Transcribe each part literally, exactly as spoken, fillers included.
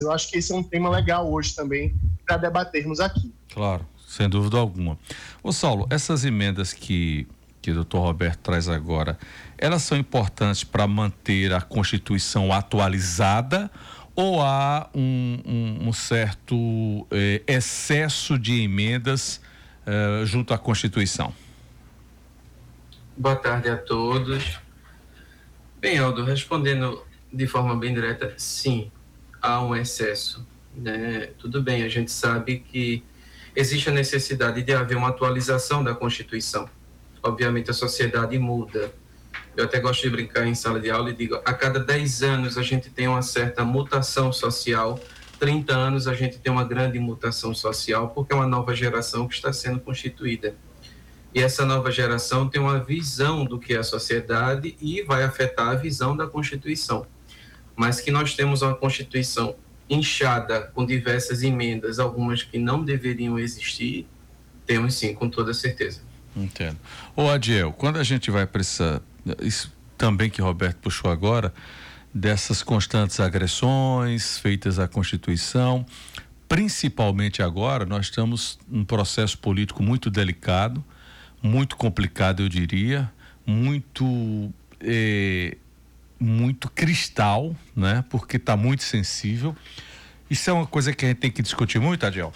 Eu acho que esse é um tema legal hoje também para debatermos aqui. Claro, sem dúvida alguma. Ô Saulo, essas emendas que, que o doutor Roberto traz agora, elas são importantes para manter a Constituição atualizada ou há um, um, um certo eh, excesso de emendas eh, junto à Constituição? Boa tarde a todos. Bem, Aldo, respondendo de forma bem direta, sim, há um excesso, né? Tudo bem, a gente sabe que existe a necessidade de haver uma atualização da Constituição. Obviamente a sociedade muda. Eu até gosto de brincar em sala de aula e digo, a cada dez anos a gente tem uma certa mutação social, trinta anos a gente tem uma grande mutação social, porque é uma nova geração que está sendo constituída. E essa nova geração tem uma visão do que é a sociedade e vai afetar a visão da Constituição. Mas que nós temos uma Constituição inchada, com diversas emendas, algumas que não deveriam existir, temos sim, com toda certeza. Entendo. Ô Adiel, quando a gente vai para essa, isso também que o Roberto puxou agora, dessas constantes agressões feitas à Constituição, principalmente agora, nós estamos num processo político muito delicado, muito complicado, eu diria, muito eh, muito cristal, né? Porque está muito sensível. Isso é uma coisa que a gente tem que discutir muito, Adiel?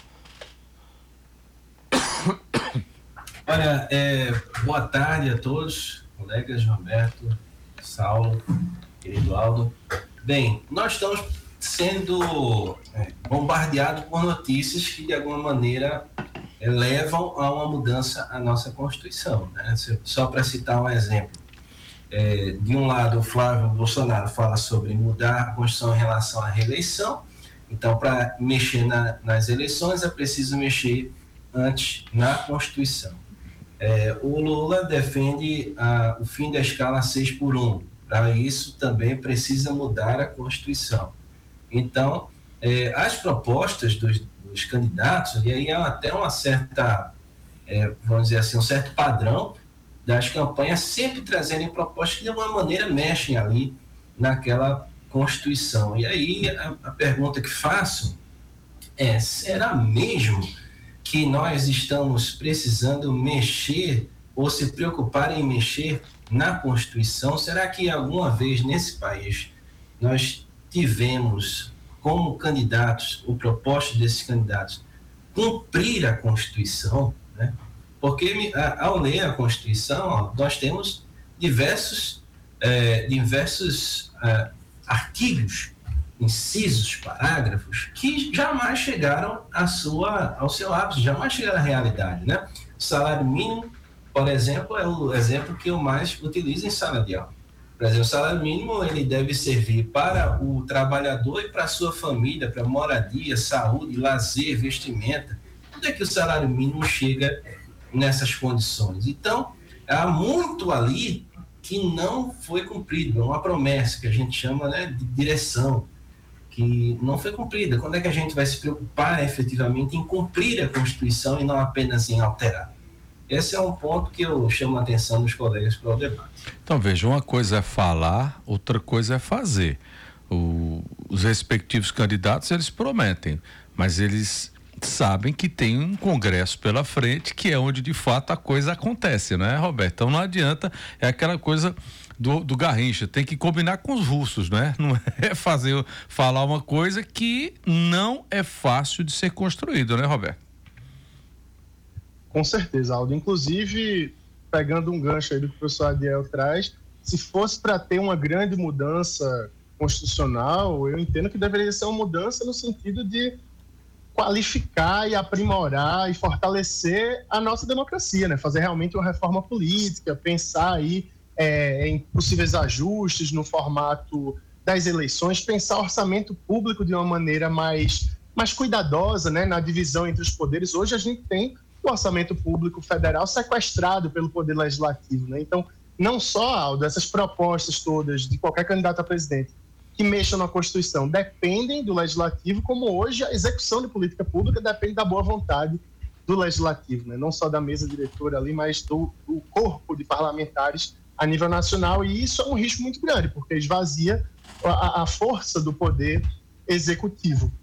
Olha, é, boa tarde a todos, colegas Roberto, Saulo, querido Aldo. Bem, nós estamos sendo é, bombardeados por notícias que de alguma maneira é, levam a uma mudança à nossa Constituição, né? Só para citar um exemplo, é, de um lado o Flávio Bolsonaro fala sobre mudar a Constituição em relação à reeleição, então para mexer na, nas eleições é preciso mexer antes na Constituição. É, o Lula defende a, o fim da escala seis por um. Para isso também precisa mudar a Constituição. Então, é, as propostas dos, dos candidatos, e aí há até uma certa, é, vamos dizer assim, um certo padrão das campanhas sempre trazerem propostas que de alguma maneira mexem ali naquela Constituição. E aí a, a pergunta que faço é, será mesmo que nós estamos precisando mexer ou se preocupar em mexer na Constituição? Será que alguma vez nesse país nós tivemos como candidatos, ou propostas desses candidatos, cumprir a Constituição, né? Porque ao ler a Constituição, ó, nós temos diversos, é, diversos é, artigos, incisos, parágrafos, que jamais chegaram à sua, ao seu ápice, jamais chegaram à realidade, né? O salário mínimo, por exemplo, é o exemplo que eu mais utilizo em sala de aula. Por exemplo, o salário mínimo ele deve servir para o trabalhador e para a sua família, para moradia, saúde, lazer, vestimenta. Onde é que o salário mínimo chega nessas condições? Então, há muito ali que não foi cumprido, uma promessa que a gente chama, né, de direção, que não foi cumprida. Quando é que a gente vai se preocupar efetivamente em cumprir a Constituição e não apenas em alterar? Esse é um ponto que eu chamo a atenção dos colegas para o debate. Então, veja, uma coisa é falar, outra coisa é fazer. O, os respectivos candidatos, eles prometem, mas eles sabem que tem um congresso pela frente, que é onde de fato a coisa acontece, né, Roberto? Então não adianta, é aquela coisa do, do Garrincha, tem que combinar com os russos, né? Não é fazer, falar uma coisa que não é fácil de ser construído, né, Roberto? Com certeza, Aldo. Inclusive, pegando um gancho aí do que o professor Adiel traz, se fosse para ter uma grande mudança constitucional, eu entendo que deveria ser uma mudança no sentido de qualificar e aprimorar e fortalecer a nossa democracia, né? Fazer realmente uma reforma política, pensar aí é, em possíveis ajustes no formato das eleições, pensar orçamento público de uma maneira mais, mais cuidadosa, né? Na divisão entre os poderes. Hoje a gente tem o orçamento público federal sequestrado pelo poder legislativo, né? Então, não só, Aldo, essas propostas todas de qualquer candidato a presidente que mexam na Constituição dependem do legislativo, como hoje a execução de política pública depende da boa vontade do legislativo, né? Não só da mesa diretora ali, mas do, do corpo de parlamentares a nível nacional, e isso é um risco muito grande, porque esvazia a, a força do poder executivo.